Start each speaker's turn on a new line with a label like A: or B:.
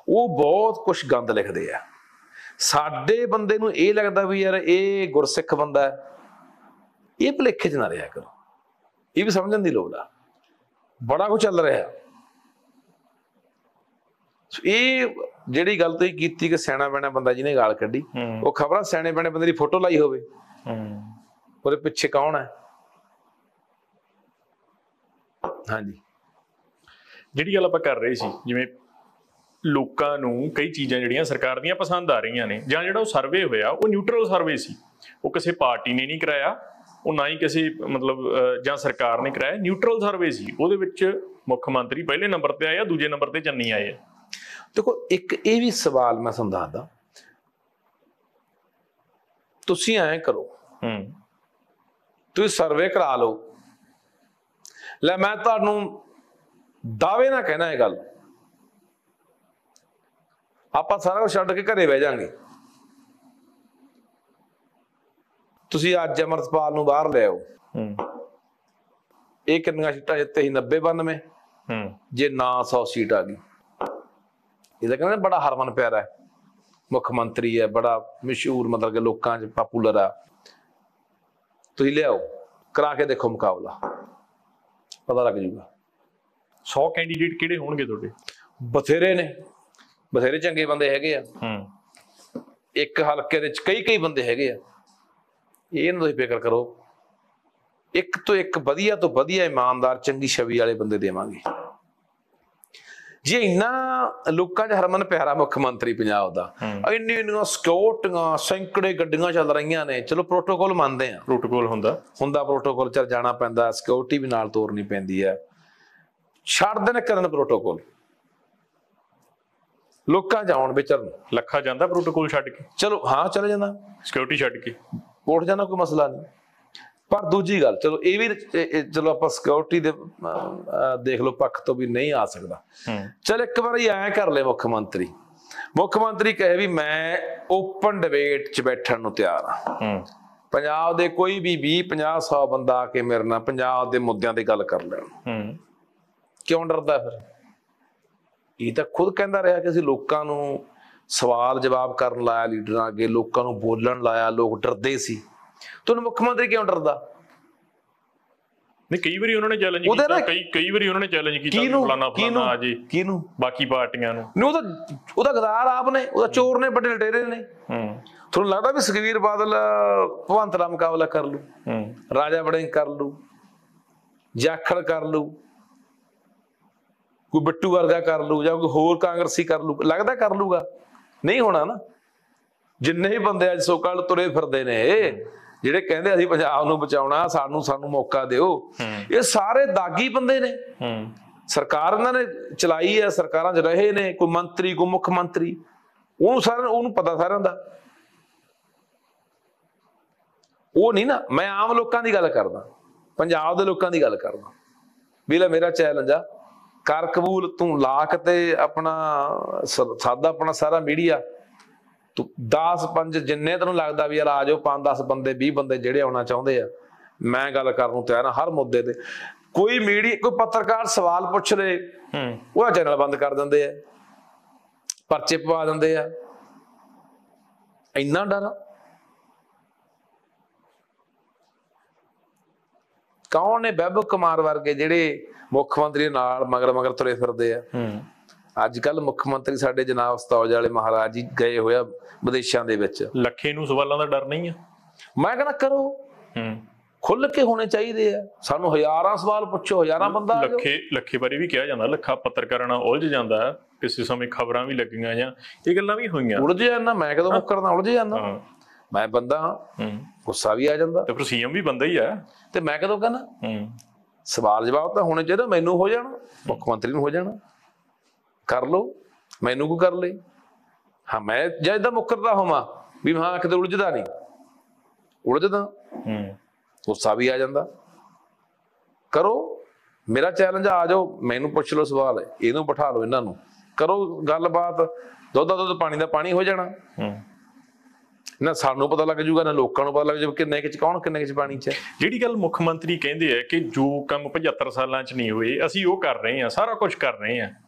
A: ਉਹ ਬਹੁਤ ਕੁਛ ਗੰਦ ਲਿਖਦੇ ਆ। ਸਾਡੇ ਬੰਦੇ ਨੂੰ ਇਹ ਲੱਗਦਾ ਵੀ ਯਾਰ ਇਹ ਗੁਰਸਿੱਖ ਬੰਦਾ ਹੈ, ਇਹ ਭੁਲੇਖੇ 'ਚ ਨਾ ਰਿਹਾ ਕਰੋ, ਇਹ ਵੀ ਸਮਝਣ ਦੀ ਲੋੜ ਆ। ਬੜਾ ਕੁਛ ਚੱਲ ਰਿਹਾ। ਇਹ ਜਿਹੜੀ ਗੱਲ ਤੁਸੀਂ ਕੀਤੀ ਕਿ ਸਿਆਣਾ ਬੈਣਾ ਬੰਦਾ ਜਿਹਨੇ ਗਾਲ ਕੱਢੀ, ਉਹ ਖਬਰਾਂ ਸਿਆਣੇ ਬੈਣੇ ਬੰਦੇ ਦੀ ਫੋਟੋ ਲਾਈ ਹੋਵੇ, ਉਹਦੇ ਪਿੱਛੇ ਕੌਣ ਹੈ? ਹਾਂਜੀ,
B: ਜਿਹੜੀ ਗੱਲ ਆਪਾਂ ਕਰ ਰਹੇ ਸੀ, ਜਿਵੇਂ ਲੋਕਾਂ ਨੂੰ ਕਈ ਚੀਜ਼ਾਂ ਜਿਹੜੀਆਂ ਸਰਕਾਰ ਦੀਆਂ ਪਸੰਦ ਆ ਰਹੀਆਂ ਨੇ, ਜਾਂ ਜਿਹੜਾ ਉਹ ਸਰਵੇ ਹੋਇਆ ਉਹ ਨਿਊਟਰਲ ਸਰਵੇ ਸੀ, ਉਹ ਕਿਸੇ ਪਾਰਟੀ ਨੇ ਨਹੀਂ ਕਰਾਇਆ, ਉਹ ਨਾ ਹੀ ਕਿਸੇ ਮਤਲਬ ਜਾਂ ਸਰਕਾਰ ਨੇ ਕਰਾਇਆ, ਨਿਊਟਰਲ ਸਰਵੇ ਸੀ। ਉਹਦੇ ਵਿੱਚ ਮੁੱਖ ਮੰਤਰੀ ਪਹਿਲੇ ਨੰਬਰ ਤੇ ਆਏ ਆ, ਦੂਜੇ ਨੰਬਰ ਤੇ ਚੰਨੀ ਆਏ ਆ।
A: ਦੇਖੋ ਇੱਕ ਇਹ ਵੀ ਸਵਾਲ ਮੈਂ ਤੁਹਾਨੂੰ ਦੱਸਦਾ, ਤੁਸੀਂ ਐਂ ਕਰੋ, ਤੁਸੀਂ ਸਰਵੇ ਕਰਾ ਲਓ, ਲੈ ਮੈਂ ਤੁਹਾਨੂੰ ਦਾਅਵੇ ਨਾ ਕਹਿਣਾ ਇਹ ਗੱਲ, ਆਪਾਂ ਸਾਰਾ ਕੁਝ ਛੱਡ ਕੇ ਘਰੇ ਬਹਿ ਜਾਾਂਗੇ। ਤੁਸੀਂ ਅੱਜ ਅਮਰਤਪਾਲ ਨੂੰ ਬਾਹਰ ਲੈ ਆਓ, ਇਹ ਕਿੰਨੀਆਂ ਸੀਟਾਂ ਜਿੱਤੇ ਸੀ? 90-92। ਜੇ ਨਾ 100 ਸੀਟ ਆ ਗਈ, ਇਹਦਾ ਕਹਿੰਦੇ ਬੜਾ ਹਰਮਨ ਪਿਆਰਾ ਹੈ, ਮੁੱਖ ਮੰਤਰੀ ਹੈ, ਬੜਾ ਮਸ਼ਹੂਰ, ਮਤਲਬ ਕਿ ਲੋਕਾਂ 'ਚ ਪਾਪੂਲਰ ਆ। ਤੁਸੀਂ ਲਿਆਓ, ਕਰਾ ਕੇ ਦੇਖੋ ਮੁਕਾਬਲਾ, ਪਤਾ ਲੱਗ ਜੂਗਾ।
B: 100 ਕੈਂਡੀਡੇਟ ਕਿਹੜੇ ਹੋਣਗੇ ਤੁਹਾਡੇ?
A: ਬਥੇਰੇ ਨੇ, ਬਥੇਰੇ ਚੰਗੇ ਬੰਦੇ ਹੈਗੇ ਆ। ਇੱਕ ਹਲਕੇ ਦੇ ਵਿੱਚ ਕਈ ਬੰਦੇ ਹੈਗੇ ਆ, ਇਹ ਨਾ ਤੁਸੀਂ ਫਿਕਰ ਕਰੋ। ਇੱਕ ਤੋਂ ਇੱਕ ਵਧੀਆ ਤੋਂ ਵਧੀਆ ਇਮਾਨਦਾਰ ਚੰਗੀ ਛਵੀ ਵਾਲੇ ਬੰਦੇ ਦੇਵਾਂਗੇ। ਜੇ ਇੰਨਾ ਲੋਕਾਂ 'ਚ ਹਰਮਨ ਪਿਆਰਾ ਮੁੱਖ ਮੰਤਰੀ ਪੰਜਾਬ ਦਾ, ਇੰਨੀਆਂ ਸਿਕਿਉਰਟੀਆਂ, ਸੈਂਕੜੇ ਗੱਡੀਆਂ ਚੱਲ ਰਹੀਆਂ ਨੇ, ਚਲੋ ਪ੍ਰੋਟੋਕੋਲ ਮੰਨਦੇ ਆ,
B: ਪ੍ਰੋਟੋਕੋਲ ਹੁੰਦਾ
A: ਪ੍ਰੋਟੋਕੋਲ ਚੱਲ ਜਾਣਾ ਪੈਂਦਾ, ਸਿਕਿਉਰਿਟੀ ਵੀ ਨਾਲ ਤੋਰਨੀ ਪੈਂਦੀ ਹੈ, ਛੱਡ ਦੇਣ ਕਰਨ ਪ੍ਰੋਟੋਕੋਲ, ਲੋਕਾਂ 'ਚ ਆਉਣ ਵਿਚਰਨ।
B: ਲੱਖਾ ਜਾਂਦਾ ਪ੍ਰੋਟੋਕੋਲ ਛੱਡ ਕੇ?
A: ਚਲੋ ਹਾਂ, ਚਲੇ ਜਾਂਦਾ,
B: ਸਿਕਿਉਰਿਟੀ ਛੱਡ ਕੇ
A: ਉੱਠ ਜਾਣਾ, ਕੋਈ ਮਸਲਾ ਨਹੀਂ। ਪਰ ਦੂਜੀ ਗੱਲ, ਚਲੋ ਇਹ ਵੀ, ਚਲੋ ਆਪਾਂ ਸਿਕਿਉਰਿਟੀ ਦੇ ਦੇਖ ਲਓ ਪੱਖ ਤੋਂ ਵੀ ਨਹੀਂ ਆ ਸਕਦਾ। ਚਲ ਇੱਕ ਵਾਰੀ ਐਂ ਕਰ ਲਏ ਮੁੱਖ ਮੰਤਰੀ ਕਹੇ ਵੀ ਮੈਂ ਓਪਨ ਡਿਬੇਟ 'ਚ ਬੈਠਣ ਨੂੰ ਤਿਆਰ ਹਾਂ, ਪੰਜਾਬ ਦੇ ਕੋਈ ਵੀ 20-50-100 ਬੰਦਾ ਆ ਕੇ ਮੇਰੇ ਨਾਲ ਪੰਜਾਬ ਦੇ ਮੁੱਦਿਆਂ ਤੇ ਗੱਲ ਕਰ ਲੈਣ। ਕਿਉਂ ਡਰਦਾ ਫਿਰ? ਇਹ ਤਾਂ ਖੁਦ ਕਹਿੰਦਾ ਰਿਹਾ ਕਿ ਅਸੀਂ ਲੋਕਾਂ ਨੂੰ ਸਵਾਲ ਜਵਾਬ ਕਰਨ ਲਾਇਆ, ਲੀਡਰਾਂ ਅੱਗੇ ਲੋਕਾਂ ਨੂੰ ਬੋਲਣ ਲਾਇਆ, ਲੋਕ ਡਰਦੇ ਸੀ। ਤੁਹਾਨੂੰ ਮੁੱਖ ਮੰਤਰੀ ਕਿਉਂ ਡਰਦਾ?
B: ਨਹੀਂ, ਕਈ ਵਾਰੀ ਉਹਨਾਂ ਨੇ ਚੈਲੰਜ ਕੀਤਾ, ਕਈ ਵਾਰੀ ਉਹਨਾਂ ਨੇ ਚੈਲੰਜ ਕੀਤਾ ਫਲਾਣਾ ਆ ਜੇ, ਕਿਹਨੂੰ? ਬਾਕੀ ਪਾਰਟੀਆਂ ਨੂੰ।
A: ਉਹਦਾ ਗਦਾਰ ਆਪ ਨੇ, ਉਹਦਾ ਚੋਰ ਨੇ, ਵੱਡੇ ਲਟੇਰੇ ਨੇ। ਤੁਹਾਨੂੰ ਲੱਗਦਾ ਵੀ ਸੁਖਬੀਰ ਬਾਦਲ ਭਗਵੰਤ ਦਾ ਮੁਕਾਬਲਾ ਕਰ ਲੂ, ਰਾਜਾ ਵੜਿੰਗ ਕਰ ਲੂ, ਜਾਖੜ ਕਰ ਲੂ, ਕੋਈ ਬਿੱਟੂ ਵਰਗਾ ਕਰ ਲੂ, ਜਾਂ ਕੋਈ ਹੋਰ ਕਾਂਗਰਸੀ ਕਰ ਲੂ? ਲੱਗਦਾ ਕਰ ਲੂਗਾ? ਨਹੀਂ ਹੋਣਾ ਨਾ। ਜਿੰਨੇ ਹੀ ਬੰਦੇ ਅੱਜ ਸੋ-ਕਾਲ ਤੁਰੇ ਫਿਰਦੇ ਨੇ, ਜਿਹੜੇ ਕਹਿੰਦੇ ਅਸੀਂ ਪੰਜਾਬ ਨੂੰ ਬਚਾਉਣਾ, ਸਾਨੂੰ ਮੌਕਾ ਦਿਓ, ਇਹ ਸਾਰੇ ਦਾਗੀ ਬੰਦੇ ਨੇ। ਸਰਕਾਰ ਇਹਨਾਂ ਨੇ ਚਲਾਈ ਹੈ, ਸਰਕਾਰਾਂ 'ਚ ਰਹੇ ਨੇ, ਕੋਈ ਮੰਤਰੀ, ਕੋਈ ਮੁੱਖ ਮੰਤਰੀ, ਉਹਨੂੰ ਪਤਾ ਸਾਰਿਆਂ ਦਾ। ਉਹ ਨਹੀਂ ਨਾ, ਮੈਂ ਆਮ ਲੋਕਾਂ ਦੀ ਗੱਲ ਕਰਦਾ, ਪੰਜਾਬ ਦੇ ਲੋਕਾਂ ਦੀ ਗੱਲ ਕਰਦਾ ਵੀ ਲੈ ਮੇਰਾ ਚੈਲੰਜ ਆ, ਕਰ ਕਬੂਲ। ਤੂੰ ਲਾਖ ਤੇ ਆਪਣਾ ਸਾਦਾ ਆਪਣਾ ਸਾਰਾ ਮੀਡੀਆ, ਤੂੰ 10-5 ਜਿੰਨੇ ਤੈਨੂੰ ਲੱਗਦਾ ਵੀ ਯਾਰ ਆ ਜਾਓ, 5-10 ਬੰਦੇ 20 ਬੰਦੇ ਜਿਹੜੇ ਆਉਣਾ ਚਾਹੁੰਦੇ ਆ, ਮੈਂ ਗੱਲ ਕਰਨ ਨੂੰ ਤਿਆਰ ਹਾਂ ਹਰ ਮੁੱਦੇ ਤੇ। ਕੋਈ ਮੀਡੀਆ, ਕੋਈ ਪੱਤਰਕਾਰ ਸਵਾਲ ਪੁੱਛ ਲਏ, ਉਹਦਾ ਚੈਨਲ ਬੰਦ ਕਰ ਦਿੰਦੇ ਆ, ਪਰਚੇ ਪਵਾ ਦਿੰਦੇ ਆ। ਇੰਨਾ ਡਰ? ਕੌਣ ਨੇ? ਵੈਭਵ ਕੁਮਾਰ ਵਰਗੇ ਜਿਹੜੇ ਮੁੱਖ ਮੰਤਰੀ ਨਾਲ ਮਗਰ ਤੁਰੇ ਫਿਰਦੇ ਆ। ਅੱਜ ਕੱਲ ਮੁੱਖ ਮੰਤਰੀ ਸਾਡੇ ਜਨਾਬ ਸਤੌਜ ਵਾਲੇ ਮਹਾਰਾਜ ਜੀ ਗਏ ਹੋਇਆ ਵਿਦੇਸ਼ਾਂ ਦੇ ਵਿੱਚ।
B: ਲੱਖੇ ਨੂੰ ਸਵਾਲਾਂ ਦਾ ਡਰ ਨਹੀਂ ਆ?
A: ਮੈਂ ਕਹਿੰਦਾ ਕਰੋ, ਖੁੱਲ ਕੇ ਹੋਣੇ ਚਾਹੀਦੇ ਆ। ਸਾਨੂੰ ਹਜ਼ਾਰਾਂ ਸਵਾਲ ਪੁੱਛੋ, ਹਜ਼ਾਰਾਂ ਬੰਦਾ।
B: ਲੱਖੇ ਬਾਰੇ ਵੀ ਕਿਹਾ ਜਾਂਦਾ ਲੱਖਾ ਪੱਤਰਕਾਰਾਂ ਨਾਲ ਉਲਝ ਜਾਂਦਾ, ਕਿਸੇ ਸਮੇਂ ਖਬਰਾਂ ਵੀ ਲੱਗੀਆਂ ਜਾਂ ਇਹ ਗੱਲਾਂ ਵੀ ਹੋਈਆਂ।
A: ਉਲਝ ਜਾਂਦਾ, ਮੈਂ ਕਦੋਂ ਮੁੱਕਰਦਾ, ਉਲਝ ਜਾਂਦਾ। ਮੈਂ ਬੰਦਾ ਹਾਂ, ਗੁੱਸਾ ਵੀ ਆ ਜਾਂਦਾ,
B: ਤੇ ਫਿਰ ਸੀਐਮ ਵੀ ਬੰਦਾ ਹੀ ਆ। ਤੇ ਮੈਂ
A: ਕਦੋਂ ਕਹਿੰਦਾ ਸਵਾਲ ਜਵਾਬ ਤਾਂ ਹੋਣੇ ਚਾਹੀਦਾ। ਮੈਨੂੰ ਹੋ ਜਾਣਾ, ਮੁੱਖ ਮੰਤਰੀ ਨੂੰ ਹੋ ਜਾਣਾ, ਕਰ ਲਓ, ਮੈਨੂੰ ਕੋਈ ਕਰ ਲਈ। ਹਾਂ, ਮੈਂ ਜਾਂ ਏਦਾਂ ਮੁੱਕਰਦਾ ਹੋਵਾਂ ਵੀ ਹਾਂ ਕਿਤੇ ਉਲਝਦਾ ਨਹੀਂ, ਉਲਝਦਾ, ਗੁੱਸਾ ਵੀ ਆ ਜਾਂਦਾ। ਕਰੋ, ਮੇਰਾ ਚੈਲੰਜ ਆ ਜਾਓ, ਮੈਨੂੰ ਪੁੱਛ ਲਓ ਸਵਾਲ, ਇਹਨੂੰ ਬਿਠਾ ਲਓ, ਇਹਨਾਂ ਨੂੰ ਕਰੋ ਗੱਲਬਾਤ, ਦੁੱਧ ਦਾ ਦੁੱਧ ਪਾਣੀ ਦਾ ਪਾਣੀ ਹੋ ਜਾਣਾ। ਨਾ ਸਾਨੂੰ ਪਤਾ ਲੱਗ ਜੂਗਾ, ਨਾ ਲੋਕਾਂ ਨੂੰ ਪਤਾ ਲੱਗ ਜਾਊ ਕਿੰਨੇ ਕੁ ਚ ਕੌਣ, ਕਿੰਨੇ ਕੁ ਚ ਪਾਣੀ ਚ।
B: ਜਿਹੜੀ ਗੱਲ ਮੁੱਖ ਮੰਤਰੀ ਕਹਿੰਦੇ ਆ ਕਿ ਜੋ ਕੰਮ 75 ਸਾਲਾਂ ਚ ਨਹੀਂ ਹੋਏ, ਅਸੀਂ ਉਹ ਕਰ ਰਹੇ ਹਾਂ, ਸਾਰਾ ਕੁਛ ਕਰ ਰਹੇ ਹਾਂ,